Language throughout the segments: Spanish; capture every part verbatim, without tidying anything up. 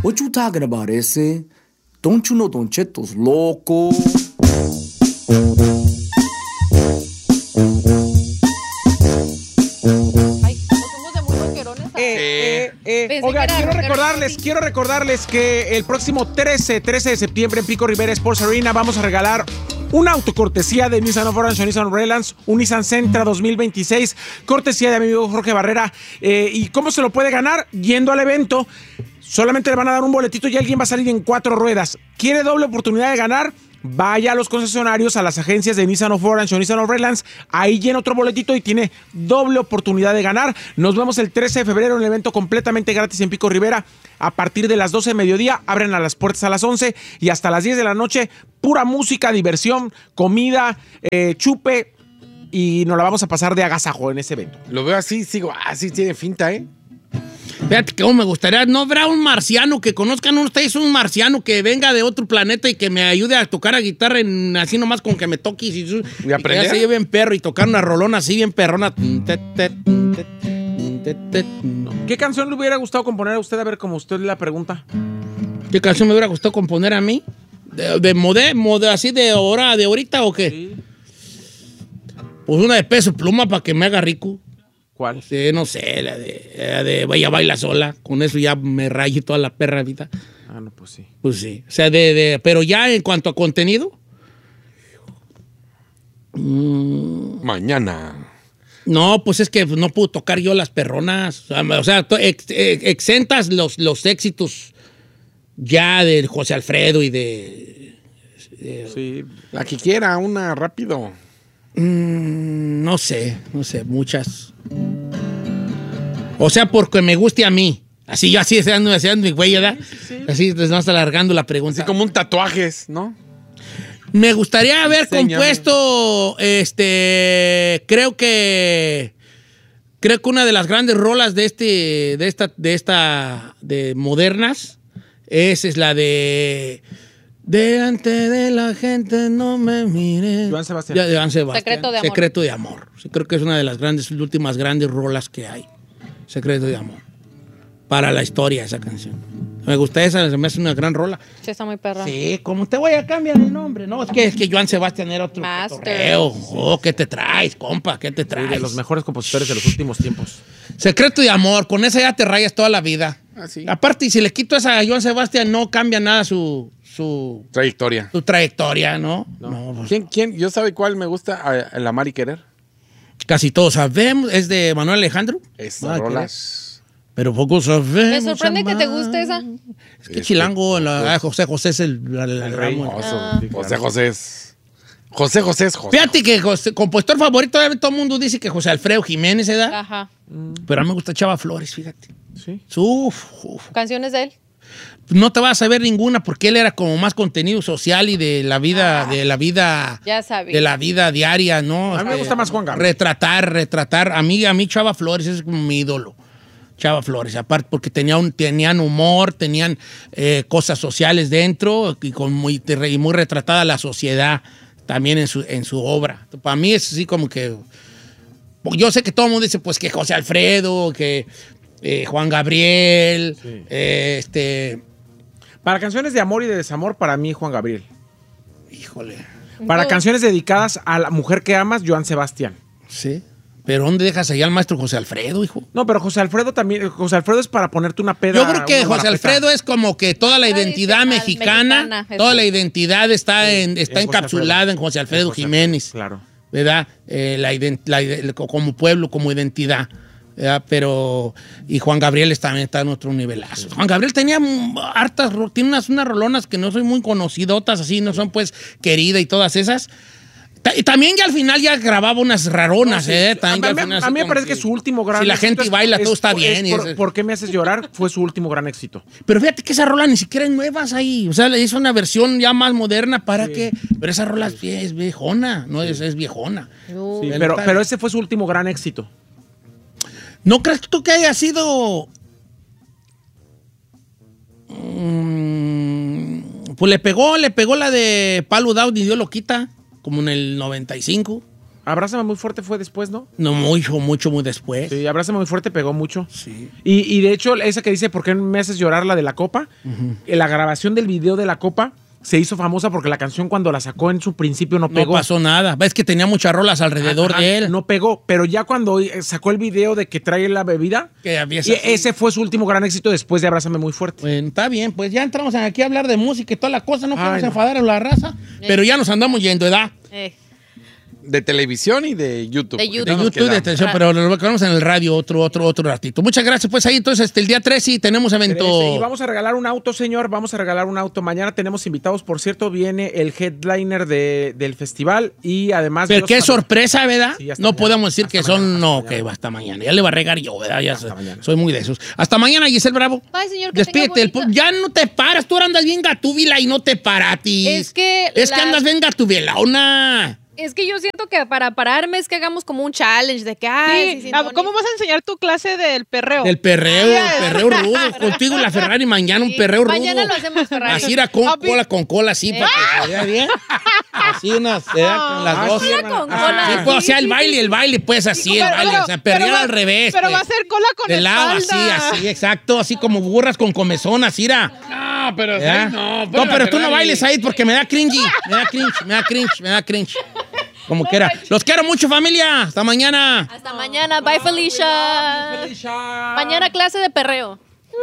What you talking about, ese? Don't you know Don Cheto's loco? Eh, eh, eh. Oigan, quiero recordarles, quiero recordarles que el próximo trece, trece de septiembre en Pico Rivera Sports Arena vamos a regalar una autocortesía de Nissan of Orange o Nissan of Redlands, un Nissan Sentra dos mil veintiséis, cortesía de mi amigo Jorge Barrera. Eh, ¿Y cómo se lo puede ganar? Yendo al evento. Solamente le van a dar un boletito y alguien va a salir en cuatro ruedas. ¿Quiere doble oportunidad de ganar? Vaya a los concesionarios, a las agencias de Nissan of Orange o Nissan of Redlands. Ahí llena otro boletito y tiene doble oportunidad de ganar. Nos vemos el trece de febrero en el evento completamente gratis en Pico Rivera. A partir de las doce de mediodía, abren a las puertas a las once y hasta las diez de la noche, pura música, diversión, comida, eh, chupe, y nos la vamos a pasar de agasajo en ese evento. Lo veo así, sigo, así tiene finta, ¿eh? Fíjate que me gustaría, ¿no habrá un marciano que conozcan ustedes un marciano que venga de otro planeta y que me ayude a tocar a guitarra en, así nomás con que me toque y, y, y aprender? Que se lleve bien perro y tocar una rolona así bien perrona. ¿Qué canción le hubiera gustado componer a usted? A ver, como usted la pregunta. ¿Qué canción me hubiera gustado componer a mí? ¿De, de modé, modé, así de hora, de ahorita o qué? Sí. Pues una de Peso Pluma para que me haga rico. ¿Cuál? Sí, no sé, la de, la de Ella Baila Sola. Con eso ya me rayo toda la perra vida. Ah, no, pues sí. Pues sí. O sea, de, de, pero ya en cuanto a contenido. Mmm, Mañana. No, pues es que no puedo tocar yo las perronas. O sea, ex, ex, exentas los, los éxitos ya de José Alfredo y de, de... Sí, la que quiera, una rápido. Mm, no sé, no sé, muchas. O sea, porque me guste a mí. Así yo así haciendo, haciendo mi güey, ¿verdad? Sí, sí, sí. Así nos vamos alargando la pregunta. Así como un tatuajes, ¿no? Me gustaría haber Enséñame. compuesto, este, creo que, creo que una de las grandes rolas de este, de esta, de esta, de modernas, esa es la de Delante de la gente no me mires. Joan Sebastián. Ya, Joan Sebastián. Secreto de amor. Secreto de amor. Sí, creo que es una de las grandes, últimas grandes rolas que hay. Secreto de amor. Para la historia esa canción. Me gusta esa, se me hace una gran rola. Sí, está muy perra. Sí, como te voy a cambiar el nombre, ¿no? Es que, es que Joan Sebastián era otro cotorreo. Oh, ¿qué te traes, compa? ¿Qué te traes? Sí, de los mejores compositores de los últimos tiempos. Secreto de amor, con esa ya te rayas toda la vida. Ah, sí. Aparte, y si le quito esa a Joan Sebastián, no cambia nada su... su trayectoria. Su trayectoria, ¿no? No. no pues, ¿Quién, quién? ¿Yo sabe cuál me gusta? El Amar y Querer. Casi todos sabemos. Es de Manuel Alejandro. Esa rola. Pero poco sabemos. Me sorprende amar. Que te guste esa. Es que es chilango. Que, la, pues, José José es el, el, el, el rey. Ah. Sí, José José es... José José es José. Fíjate que José, compositor favorito, todo el mundo dice que José Alfredo Jiménez, ¿verdad? Ajá. Pero a mí me gusta Chava Flores, fíjate. Sí. Uf, uf. ¿Canciones de él? No te vas a saber ninguna porque él era como más contenido social y de la vida, ah, de la vida, ya sabía. de la vida diaria, ¿no? A mí me gusta más Juan Gabriel. Retratar, retratar. A mí, a mí Chava Flores es como mi ídolo. Chava Flores, aparte porque tenía un, tenían humor, tenían eh, cosas sociales dentro y con muy, y muy retratada la sociedad también en su, en su obra. Para mí es así como que... Yo sé que todo el mundo dice pues que José Alfredo, que eh, Juan Gabriel, sí. eh, este... Para canciones de amor y de desamor, para mí Juan Gabriel. Híjole. Para canciones dedicadas a la mujer que amas, Joan Sebastián. Sí. ¿Pero dónde dejas allá al maestro José Alfredo, hijo? No, pero José Alfredo también, José Alfredo es para ponerte una peda. Yo creo que José Alfredo es como que toda la identidad mexicana, mexicana toda la identidad está, sí, en, está encapsulada Alfredo. en José Alfredo José Jiménez. Alfredo, claro. ¿Verdad? Eh, la, la, como pueblo, como identidad. ¿Verdad? Pero, y Juan Gabriel también está en otro nivelazo. Sí. Juan Gabriel tenía hartas, tiene unas, unas rolonas que no son muy conocidotas, así, no son pues querida y todas esas. Y también ya al final ya grababa unas raronas, no, sí. ¿eh? A, a, final, a mí me parece que, que su último gran si éxito... Si la gente es, baila, es, todo está bien. Es por, ¿Por qué me haces llorar? Fue su último gran éxito. Pero fíjate que esa rola ni siquiera es nueva ahí. O sea, es una versión ya más moderna para sí. que... Pero esa rola sí. es viejona, no es, es viejona. Sí, pero, pero ese fue su último gran éxito. ¿No crees tú que haya sido... Mm, pues le pegó, le pegó la de Palo Down y Dios lo quita. Como en el noventa y cinco. Abrázame muy fuerte fue después, ¿no? No, mucho, mucho, muy después. Sí, Abrázame muy fuerte pegó mucho. Sí. Y, y de hecho, esa que dice, ¿por qué me haces llorar? La de la copa. Uh-huh. La grabación del video de la copa se hizo famosa porque la canción cuando la sacó en su principio no pegó. No pasó nada. Ves que tenía muchas rolas alrededor Ajá, de él. No pegó, pero ya cuando sacó el video de que trae la bebida, que había y ese fue su último gran éxito después de Abrázame muy fuerte. Bueno, está bien, pues ya entramos aquí a hablar de música y toda la cosa, no podemos enfadar a la raza, eh. pero ya nos andamos yendo, ¿verdad? Eh. De televisión y de YouTube. De YouTube, de YouTube y de televisión, ah. pero lo quedamos en el radio otro, otro, otro ratito. Muchas gracias, pues ahí entonces este, el día trece tenemos evento. trece, y vamos a regalar un auto, señor, vamos a regalar un auto. Mañana tenemos invitados, por cierto, viene el headliner de, del festival y además... Pero qué sorpresa, ¿verdad? Sí, no mañana. Podemos decir hasta que mañana, son, no, que va hasta mañana. Ya le va a regar yo, ¿verdad? Ya soy, soy muy de esos. Hasta mañana, Giselle Bravo. Ay, señor, que despídete. El, ya no te paras, tú andas bien gatúbila y no te paratis. Es que... Es las... que andas bien gatúbila, una... Es que yo siento que para pararme es que hagamos como un challenge de que... Ay, sí, sí, no, ¿cómo vas a enseñar tu clase del perreo? Del perreo, el perreo rudo. Contigo la Ferrari, mañana sí, un perreo rudo. Mañana lo hacemos Ferrari. Así era con Papi. cola con cola, así, eh. para que se vea bien. Así unas, se da con las dos. Cola con cola. Sí, pues, o sea, el baile, el baile, pues así, el baile. O sea, perrear al revés. Pero pues. va a ser cola con de lado, así, así, exacto. Así como burras con comezón, así era. No, pero sí, no. No, pero tú no bailes ahí porque me da cringy. Me da cringe, me da cringe, me da cringe. Como quiera. Los quiero mucho, familia. Hasta mañana. Hasta mañana. Bye, Felicia. Felicia. Mañana clase de perreo.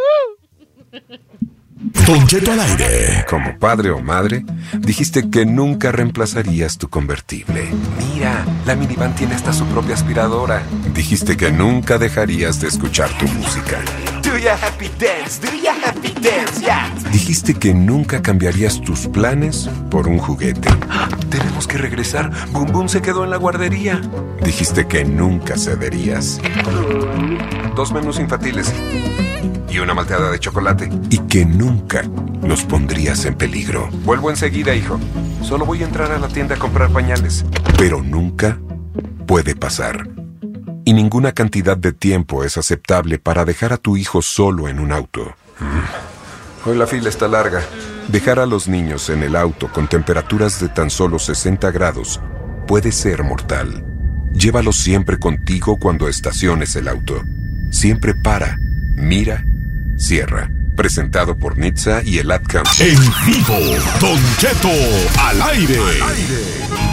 Don Cheto al aire. Como padre o madre, dijiste que nunca reemplazarías tu convertible. Mira, la minivan tiene hasta su propia aspiradora. Dijiste que nunca dejarías de escuchar tu música. Do ya happy dance, do ya happy dance, yeah. Dijiste que nunca cambiarías tus planes por un juguete. ¡Ah! Tenemos que regresar. Boom Boom se quedó en la guardería. Dijiste que nunca cederías. Dos menús infantiles y una malteada de chocolate. Y que nunca los pondrías en peligro. Vuelvo enseguida, hijo. Solo voy a entrar a la tienda a comprar pañales. Pero nunca puede pasar. Y ninguna cantidad de tiempo es aceptable para dejar a tu hijo solo en un auto. Hoy la fila está larga. Dejar a los niños en el auto con temperaturas de tan solo sesenta grados puede ser mortal. Llévalos siempre contigo cuando estaciones el auto. Siempre para, mira, cierra. Presentado por Nitza y el Adcam. En vivo, Don Cheto al aire. Al aire.